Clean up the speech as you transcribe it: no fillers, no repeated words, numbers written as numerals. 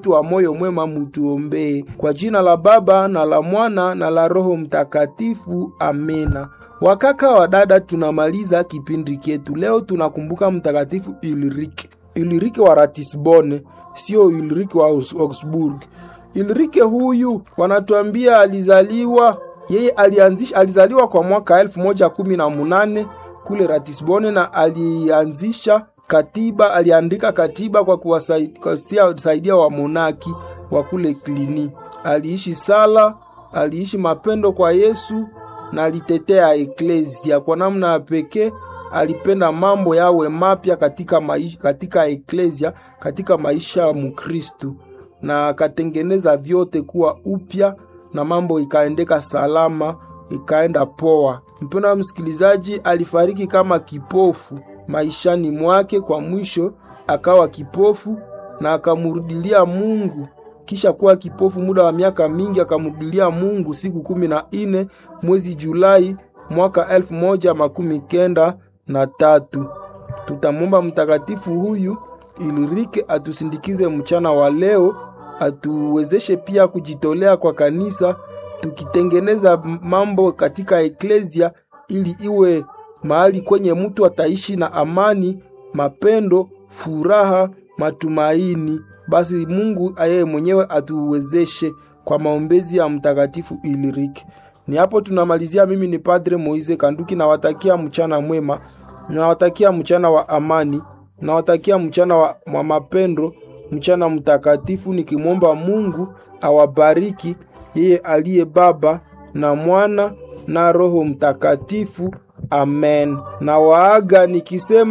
wetu wa moyo mwema mutuombee. Kwa jina la Baba na la Mwana na la Roho Mtakatifu, amena. Wakaka wa dada, tunamaliza kipindi chetu. Leo tunakumbuka mtakatifu Ulrike. Ulrike wa Ratisbonne, sio Ulrike wa Augsburg. Ulrike huyu wanatuambia alizaliwa kwa mwaka 1118 kule Ratisbonne, na aliandika katiba kwa kuwasaidia wa monaki wa kule Cluny. Aliishi sala, aliishi mapendo kwa Yesu na alitetea eklesia. Kwa namna ya pekee alipenda mambo yawe mapya katika eklesia, katika maisha ya Mkristo, na akatengeneza vyote kuwa upya na mambo ikaendeka salama, ikaenda poa. Mpendwa wa msikilizaji, alifariki kama kipofu maishani mwake. Kwa mwisho akawa kipofu na akamurudilia Mungu. Kisha kuwa kipofu muda wa miaka mingi, akamurudilia Mungu siku 14 mwezi Julai mwaka 1193. Tutamwomba mtakatifu huyu Ulrike atusindikize mchana wa leo, atuwezeshe pia kujitolea kwa kanisa, tukitengeneza mambo katika eklesia ili iwe mahali kwenye mtu ataishi na amani, mapendo, furaha, matumaini. Basi Mungu yeye mwenyewe atuwezeshe kwa maombezi ya mtakatifu Ulrike. Ni hapo tunamalizia. Mimi ni Padre Moise Kanduki, na watakia mchana mwema, na watakia mchana wa amani, na watakia mchana wa mapendo, mchana mtakatifu, nikimwomba Mungu awabariki, yeye aliye Baba na Mwana na Roho Mtakatifu. Amen. Na waaga nikisema